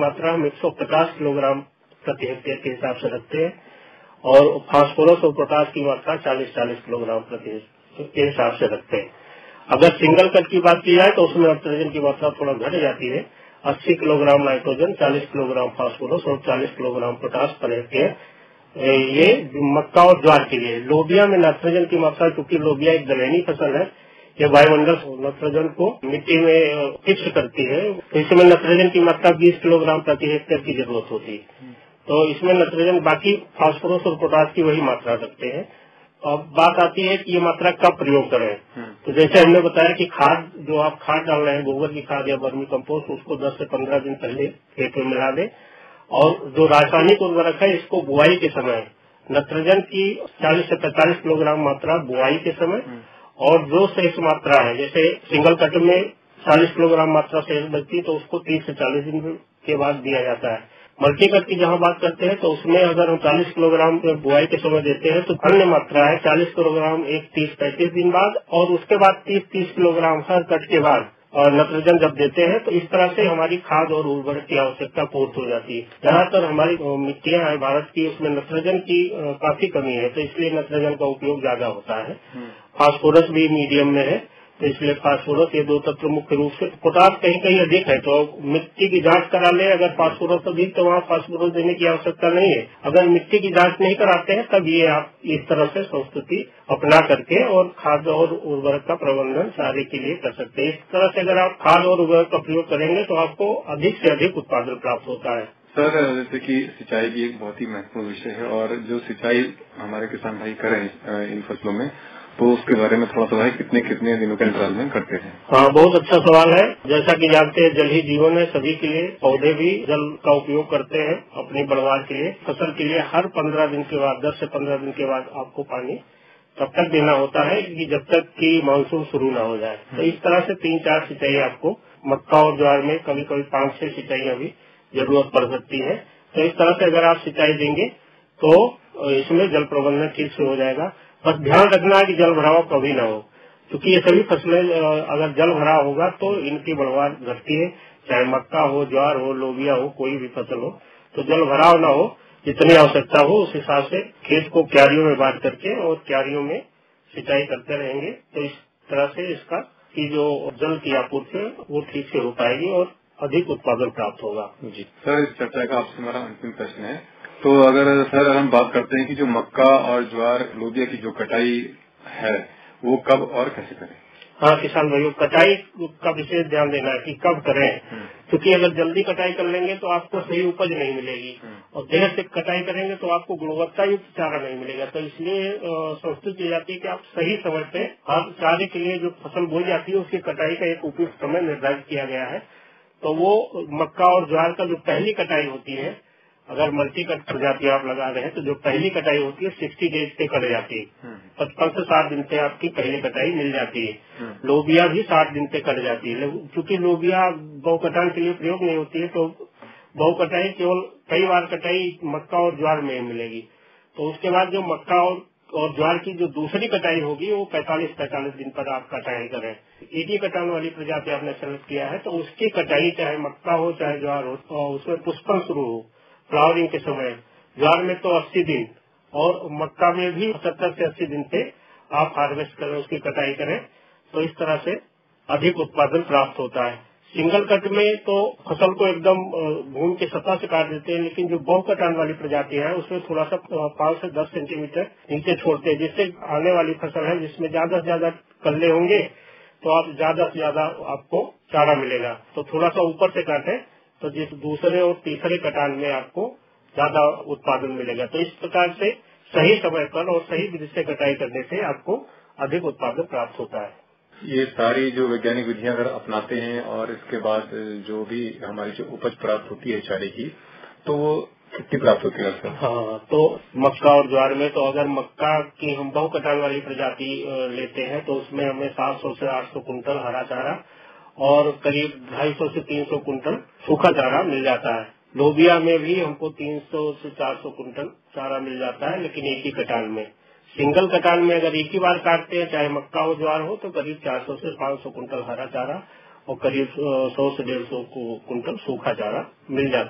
मात्रा हम 150 किलोग्राम प्रति हेक्टेयर के हिसाब से रखते हैं और फास्फोरस और पोटाश की मात्रा 40-40 किलोग्राम प्रति हेक्टेयर के हिसाब से रखते हैं। अगर सिंगल कट की बात की जाए तो उसमें नाइट्रोजन की मात्रा थोड़ा घट जाती है, 80 किलोग्राम नाइट्रोजन, 40 किलोग्राम फास्फोरस और 40 किलोग्राम पोटाश पर हेक्टेयर। ये मक्का और ज्वार के लिए। लोबिया में नाइट्रोजन की मात्रा, क्योंकि लोबिया एक दलहनी फसल है, ये वायुमंडल नाइट्रोजन को मिट्टी में फिक्स करती है, तो इसमें नाइट्रोजन की मात्रा 20 किलोग्राम प्रति हेक्टेयर की जरूरत होती है। तो इसमें नाइट्रोजन, बाकी फास्फोरस और पोटाश की वही मात्रा रखते हैं। अब बात आती है कि ये मात्रा कब प्रयोग करें। तो जैसे हमने बताया कि खाद, जो आप खाद डाल रहे हैं, गोबर की खाद या वर्मी कंपोस्ट, उसको 10 से 15 दिन पहले खेत में मिला दें। और जो रासायनिक उर्वरक है, इसको बुआई के समय नाइट्रोजन की 40 से 45 किलोग्राम मात्रा बुआई के समय, और जो शेष मात्रा है, जैसे सिंगल कट में 40 किलोग्राम मात्रा शेष बचती है तो उसको 30 से 40 दिन के बाद दिया जाता है। मल्टी कट की जहाँ बात करते हैं तो उसमें अगर हम 40 किलोग्राम बुआई के समय देते हैं तो अन्य मात्रा है 40 किलोग्राम एक 30-35 दिन बाद, और उसके बाद 30-30 किलोग्राम हर कट के बाद और नाइट्रोजन जब देते हैं तो इस तरह से हमारी खाद और उर्वरक की आवश्यकता पूर्ति हो जाती है। ज्यादातर हमारी मिट्टियां हैं भारत की, उसमें नाइट्रोजन की काफी कमी है, तो इसलिए नाइट्रोजन का उपयोग ज्यादा होता है। फास्फोरस भी मीडियम में है, तो इसलिए फास्फोरस, ये दो तत्व मुख्य रूप से। पोटाश कहीं कहीं अधिक है तो मिट्टी की जांच करा ले, अगर फास्फोरस अधिक तो वहाँ फास्फोरस देने की आवश्यकता नहीं है। अगर मिट्टी की जांच नहीं कराते हैं तब ये आप इस तरह से संस्कृति अपना करके और खाद और उर्वरक का प्रबंधन सारे के लिए कर सकते हैं। इस तरह से अगर आप खाद और उर्वरक का प्रयोग करेंगे तो आपको अधिक से अधिक उत्पादन प्राप्त होता है। सर, जैसे कि सिंचाई भी एक बहुत ही महत्वपूर्ण विषय है, और जो सिंचाई हमारे किसान भाई करें इन फसलों में, तो उसके बारे में थोड़ा सा है, कितने कितने दिनों के अंतराल में करते हैं? हाँ, बहुत अच्छा सवाल है। जैसा कि जानते हैं, जल ही जीवन है सभी के लिए। पौधे भी जल का उपयोग करते हैं अपनी बढ़वार के लिए। फसल के लिए हर 15 दिन के बाद, 10 से 15 दिन के बाद आपको पानी तब तक देना होता है कि जब तक कि मानसून शुरू न हो जाए। तो इस तरह से 3-4 सिंचाई आपको मक्का और ज्वार में, कभी कभी 5-6 सिंचाइयां भी जरूरत पड़ सकती है। तो इस तरह से अगर आप सिंचाई देंगे तो इसमें जल प्रबंधन ठीक से हो जाएगा। बस ध्यान रखना है कि जल भराव कभी न हो, क्योंकि ये सभी फसलें अगर जल भराव होगा तो इनकी बढ़वार घटती है, चाहे मक्का हो, ज्वार हो, लोबिया हो, कोई भी फसल हो। तो जल भराव न हो, जितनी आवश्यकता हो उस हिसाब से खेत को क्यारियों में बांट करके और क्यारियों में सिंचाई करते रहेंगे, तो इस तरह से इसका की जो जल की आपूर्ति है वो ठीक से हो पाएगी और अधिक उत्पादन प्राप्त होगा। जी सर, इस चर्चा का आपसे हमारा अंतिम प्रश्न है। तो अगर सर हम बात करते हैं कि जो मक्का और ज्वार, लोबिया की जो कटाई है वो कब और कैसे करें? हाँ किसान भाइयों, कटाई का विशेष ध्यान देना है कि कब करें, क्योंकि अगर जल्दी कटाई कर लेंगे तो आपको सही उपज नहीं मिलेगी, और देर से कटाई करेंगे तो आपको गुणवत्ता युक्त चारा नहीं मिलेगा। तो इसलिए संस्तुत की जाती है कि आप सही समय पे, आप चारे के लिए जो फसल बोई जाती है उसकी कटाई का एक उपयुक्त समय निर्धारित किया गया है। तो वो मक्का और ज्वार का जो पहली कटाई होती है, अगर मल्टी कट प्रजाति आप लगा रहे हैं तो जो पहली कटाई होती है 60 डेज पे कर जाती है, 55 से 60 दिन पे आपकी पहली कटाई मिल जाती है। लोबिया भी 60 दिन पे कर जाती है, क्योंकि लोबिया बहुकटान के लिए प्रयोग नहीं होती है, तो बहुकटाई केवल कई बार कटाई मक्का और ज्वार में मिलेगी। तो उसके बाद जो मक्का और ज्वार की जो दूसरी कटाई होगी वो 45-45 दिन पर आप कटाई करें। एक ही कटान वाली प्रजाति आपने सेलेक्ट किया है तो उसकी कटाई चाहे मक्का हो चाहे ज्वार हो, और उसमें पुष्पन शुरू हो फ्लावरिंग के समय, ज्वार में तो 80 दिन और मक्का में भी 70 से 80 दिन पे आप हार्वेस्ट करें, उसकी कटाई करें, तो इस तरह से अधिक उत्पादन प्राप्त होता है। सिंगल कट में तो फसल को एकदम भूमि की सतह से काट देते हैं, लेकिन जो बहु कटान वाली प्रजातियां हैं उसमें थोड़ा सा 5 से 10 सेंटीमीटर नीचे छोड़ते हैं, जिससे आने वाली फसल है जिसमें ज्यादा से ज्यादा कल्ले होंगे तो आप ज्यादा से ज्यादा आपको चारा मिलेगा। तो थोड़ा सा ऊपर से काटें तो जिस दूसरे और तीसरे कटान में आपको ज्यादा उत्पादन मिलेगा। तो इस प्रकार से सही समय पर और सही विधि से कटाई करने से आपको अधिक उत्पादन प्राप्त होता है। ये सारी जो वैज्ञानिक विधियां अगर अपनाते हैं और इसके बाद जो भी हमारी जो उपज प्राप्त होती है चारे की, तो वो कितनी प्राप्त होती है सर? हाँ, तो मक्का और ज्वार में तो अगर मक्का की हम बहु कटान वाली प्रजाति लेते हैं तो उसमें हमें 700 से 800 कुंटल हरा चारा और करीब 250 से 300 कुंटल सूखा चारा मिल जाता है। लोबिया में भी हमको 300 से 400 कुंटल चारा मिल जाता है, लेकिन एक ही कटान में। सिंगल कटान में अगर एक ही बार काटते हैं चाहे मक्का हो ज्वार हो तो करीब 400 से 500 कुंटल हरा चारा और करीब 100 से 150 कुंटल सूखा चारा मिल जाता है।